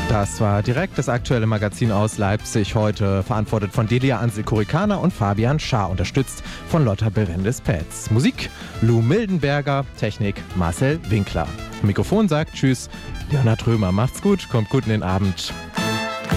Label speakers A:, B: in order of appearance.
A: Das war direkt das aktuelle Magazin aus Leipzig, heute verantwortet von Delia Ansel-Kurikana und Fabian Schaar, unterstützt von Lotta Berendis-Petz. Musik Lou Mildenberger, Technik Marcel Winkler. Mikrofon sagt Tschüss, Leonhard Römer. Macht's gut, kommt gut in den Abend.